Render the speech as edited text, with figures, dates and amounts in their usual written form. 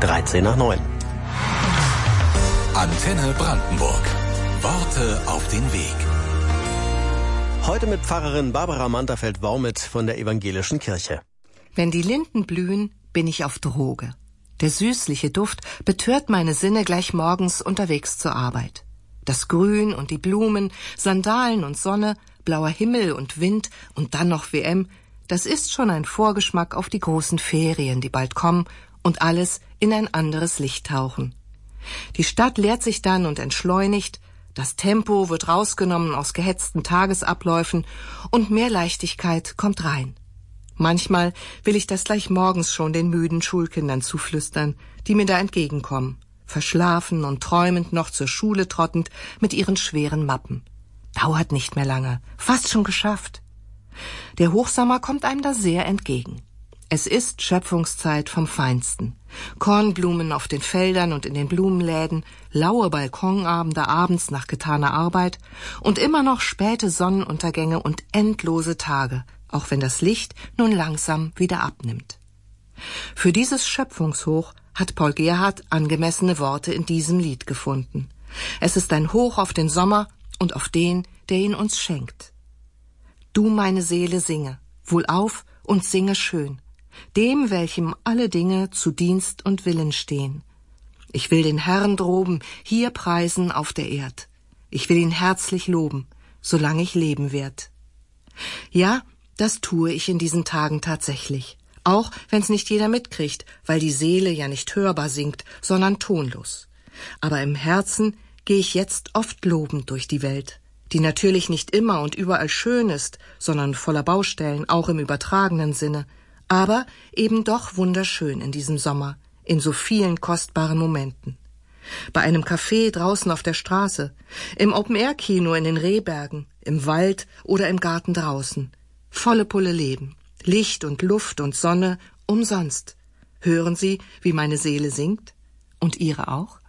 9:13. Antenne Brandenburg. Worte auf den Weg. Heute mit Pfarrerin Barbara Manterfeld-Baumit von der Evangelischen Kirche. Wenn die Linden blühen, bin ich auf Droge. Der süßliche Duft betört meine Sinne gleich morgens unterwegs zur Arbeit. Das Grün und die Blumen, Sandalen und Sonne, blauer Himmel und Wind und dann noch WM, das ist schon ein Vorgeschmack auf die großen Ferien, die bald kommen und alles in ein anderes Licht tauchen. Die Stadt leert sich dann und entschleunigt, das Tempo wird rausgenommen aus gehetzten Tagesabläufen und mehr Leichtigkeit kommt rein. Manchmal will ich das gleich morgens schon den müden Schulkindern zuflüstern, die mir da entgegenkommen, verschlafen und träumend noch zur Schule trottend mit ihren schweren Mappen. Dauert nicht mehr lange, fast schon geschafft. Der Hochsommer kommt einem da sehr entgegen. Es ist Schöpfungszeit vom Feinsten. Kornblumen auf den Feldern und in den Blumenläden, laue Balkonabende abends nach getaner Arbeit und immer noch späte Sonnenuntergänge und endlose Tage, auch wenn das Licht nun langsam wieder abnimmt. Für dieses Schöpfungshoch hat Paul Gerhardt angemessene Worte in diesem Lied gefunden. Es ist ein Hoch auf den Sommer und auf den, der ihn uns schenkt. Du, meine Seele, singe, wohlauf und singe schön, dem, welchem alle Dinge zu Dienst und Willen stehen. Ich will den Herrn droben hier preisen auf der Erd. Ich will ihn herzlich loben, solange ich leben werd. Ja, das tue ich in diesen Tagen tatsächlich, auch wenn's nicht jeder mitkriegt, weil die Seele ja nicht hörbar singt, sondern tonlos. Aber im Herzen gehe ich jetzt oft lobend durch die Welt, die natürlich nicht immer und überall schön ist, sondern voller Baustellen, auch im übertragenen Sinne, aber eben doch wunderschön in diesem Sommer, in so vielen kostbaren Momenten. Bei einem Café draußen auf der Straße, im Open-Air-Kino in den Rehbergen, im Wald oder im Garten draußen. Volle Pulle Leben, Licht und Luft und Sonne, umsonst. Hören Sie, wie meine Seele singt? Und Ihre auch?